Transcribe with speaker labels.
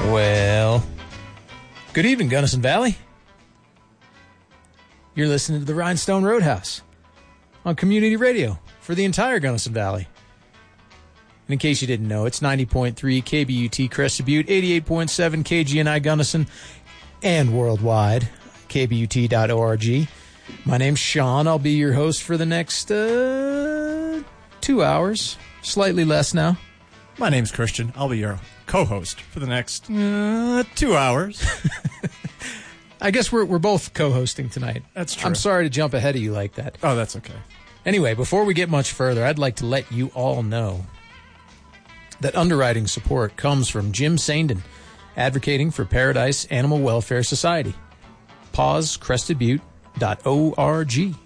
Speaker 1: Well, good evening, Gunnison Valley. You're listening to the Rhinestone Roadhouse on community radio for the entire Gunnison Valley. And in case you didn't know, it's 90.3 KBUT Crested Butte, 88.7 KGNI Gunnison, and worldwide, kbut.org. My name's Sean. I'll be your host for the next 2 hours, slightly less now.
Speaker 2: My name's Christian. I'll be your co-host for the next 2 hours.
Speaker 1: I guess we're both co-hosting tonight.
Speaker 2: That's true.
Speaker 1: I'm sorry to jump ahead of you like that.
Speaker 2: Oh, that's okay.
Speaker 1: Anyway, before we get much further, I'd like to let you all know that underwriting support comes from Jim Sandin, advocating for Paradise Animal Welfare Society. PawsCrestedButte.org.